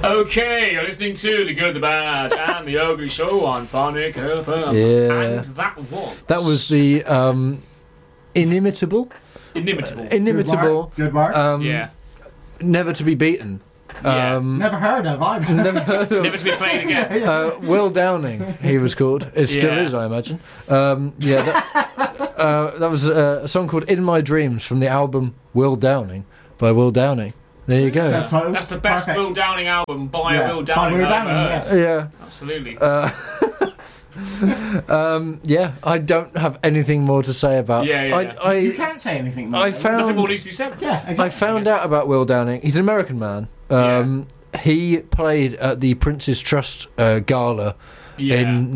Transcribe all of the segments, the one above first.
Okay, you're listening to The Good, The Bad, and The Ugly Show on Phonic FM. Yeah. And that was the inimitable. Inimitable. Good work. Yeah. Never to be beaten. Yeah. Never heard of either. Never heard of. Never to be played again. Will Downing, he was called. It still Yeah. is, I imagine. That was a song called "In My Dreams" from the album Will Downing by Will Downing. There you go. Self-titled. That's the best Perfect. Will Downing album by Yeah, Will by Downing. Will I've Downing, heard. Yeah. Absolutely. Yeah, I don't have anything more to say about. Yeah. You can't say anything more. Nothing more needs to be said. Yeah, exactly. I found out about Will Downing. He's an American man. He played at the Prince's Trust Gala in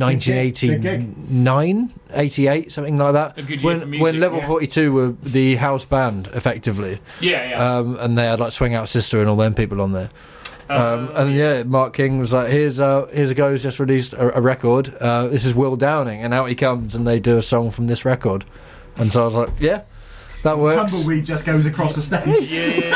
1989, 88, something like that. A good year for music, when Level 42 were the house band, effectively. Yeah. And they had like Swing Out Sister and all them people on there. Mark King was like, here's a guy who's just released a record. This is Will Downing, and out he comes, and they do a song from this record. And so I was like, yeah, that works. Tumbleweed just goes across the stage. Yeah.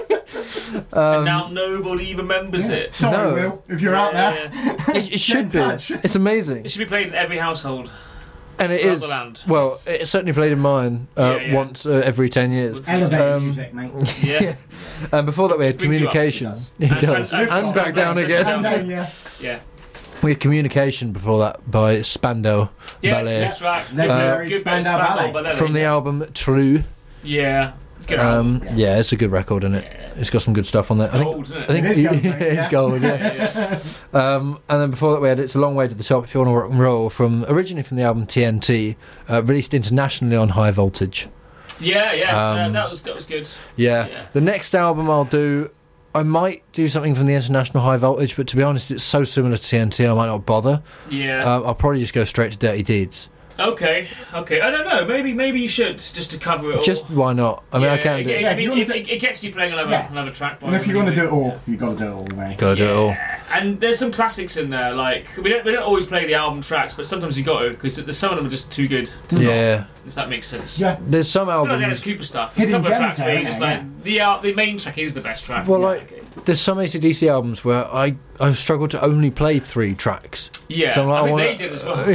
And now nobody remembers it. Sorry, No. Will, if you're out there. It should be. touch. It's amazing. It should be played in every household. And it throughout is. the land. Well, it's certainly played in mine once every 10 years. Elevator music, mate. Yeah. And before that, we had Brings you up. communication. It It does. And back down again. Down, yeah. Yeah. We had Communication before that by Spandau Yeah, Ballet that's right. Legendary Good bit of Spandau Ballet. from the album True. Yeah. It's a good album. Yeah, it's a good record, isn't it? Yeah. It's got some good stuff on there. It's gold, isn't it? I think It is gold, mate, it's yeah. gold, yeah. And then before that, we had It's a Long Way to the Top, If You Want to Rock and Roll, originally from the album TNT, released internationally on High Voltage. Yeah. That was good. Yeah. Yeah. The next album I'll do, I might do something from the International High Voltage, but to be honest, it's so similar to TNT, I might not bother. Yeah. I'll probably just go straight to Dirty Deeds. Okay. I don't know. Maybe you should just to cover it all. Just why not? I mean, I can do it. Yeah, if you wanna It gets you playing another track. And if you're going to do it all, you've got to do it all, mate. Gotta do it all. And there's some classics in there. Like we don't always play the album tracks, but sometimes you got to because some of them are just too good. Yeah. If that makes sense. Yeah. There's some Like Dennis albums. Cooper stuff. There's a Hidden couple of gems tracks where there, you just isn't like the main track is the best track. Well, Yeah, like, okay. there's some AC/DC albums where I struggle to only play 3 tracks. Yeah, So I'm like, I mean wanna- they did as well.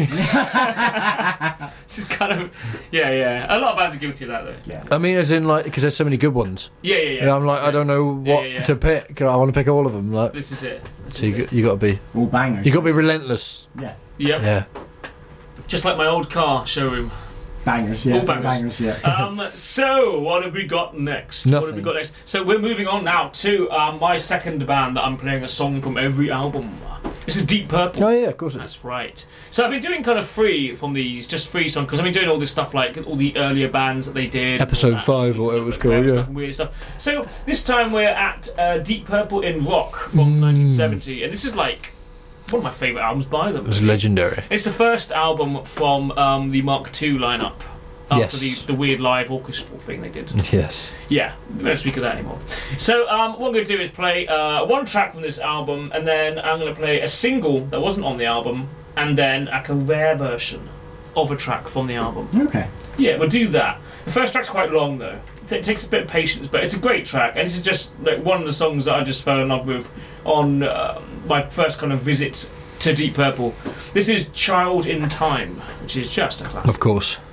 This is kind of yeah. A lot of bands are guilty of that though. Yeah. I mean, as in, like, because there's so many good ones. Yeah. I'm like, I don't know what Yeah. to pick. I want to pick all of them. Like, This is it. so you got to be, All bangers. you got to be relentless. Yeah. Yep. Yeah. Just like my old car showroom. Bangers, yeah. All bangers. Yeah. So what have we got next? Nothing. What have we got next? So we're moving on now to my second band that I'm playing a song from every album. This is Deep Purple. Oh yeah, of course it is. That's right. So I've been doing kind of free from these, just free songs, because I've been doing all this stuff like all the earlier bands that they did. Episode all that, 5 or whatever it was called, stuff yeah. and weird stuff. So this time we're at Deep Purple in Rock from 1970, and this is like one of my favourite albums by them. It was legendary. It's the first album from the Mark II lineup. After Yes. the weird live orchestral thing they did. Yes. Yeah, we don't speak of that anymore. So what I'm going to do is play one track from this album, and then I'm going to play a single that wasn't on the album, and then like a rare version of a track from the album. Okay. Yeah, we'll do that. The first track's quite long though. It takes a bit of patience, but it's a great track, and this is just like one of the songs that I just fell in love with on my first kind of visit to Deep Purple. This is Child in Time, which is just a classic. Of course.